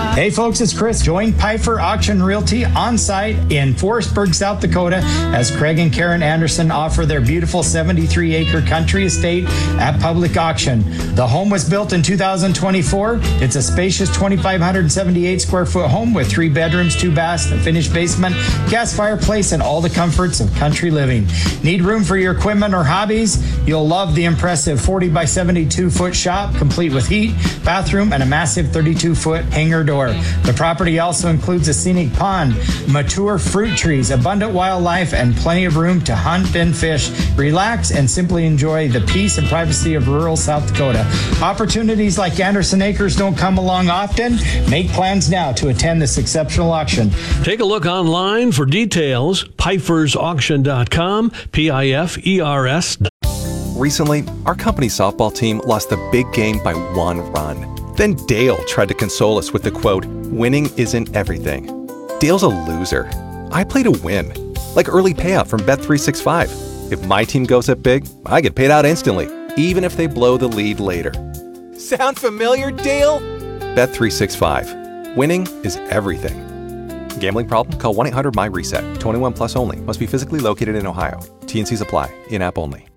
Hey folks, it's Chris. Join Piper Auction Realty on site in Forestburg, South Dakota as Craig and Karen Anderson offer their beautiful 73-acre country estate at public auction. The home was built in 2024. It's a spacious 2,578 square foot home with 3 bedrooms, 2 baths, a finished basement, gas fireplace, and all the comforts of country living. Need room for your equipment or hobbies? You'll love the impressive 40 by 72 foot shop, complete with heat, bathroom, and a massive 32-foot hangar door. The property also includes a scenic pond, mature fruit trees, abundant wildlife, and plenty of room to hunt and fish. Relax and simply enjoy the peace and privacy of rural South Dakota. Opportunities like Anderson Acres don't come along often. Make plans now to attend this exceptional auction. Take a look online for details. PifersAuction.com, PIFERS. Recently, our company's softball team lost the big game by 1 run. Then Dale tried to console us with the quote, "Winning isn't everything." Dale's a loser. I play to win, like early payout from Bet365. If my team goes up big, I get paid out instantly, even if they blow the lead later. Sound familiar, Dale? Bet365. Winning is everything. Gambling problem? Call 1-800-MY-RESET. 21 plus only. Must be physically located in Ohio. T&Cs apply. In-app only.